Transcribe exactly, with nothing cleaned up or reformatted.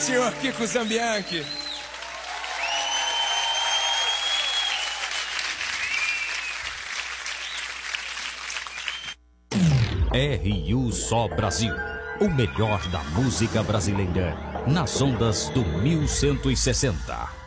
senhor Kiko Zambianchi. R U Só Brasil, o melhor da música brasileira, nas ondas do mil cento e sessenta.